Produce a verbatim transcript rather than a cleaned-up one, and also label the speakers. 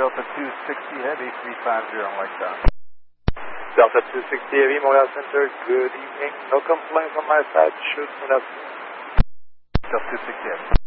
Speaker 1: Delta two sixty Heavy, three five zero on Lake Down.
Speaker 2: Delta two sixty Heavy, Montreal Center, good evening. No complaints on my side, shoot when that's...
Speaker 1: Delta two sixty Heavy.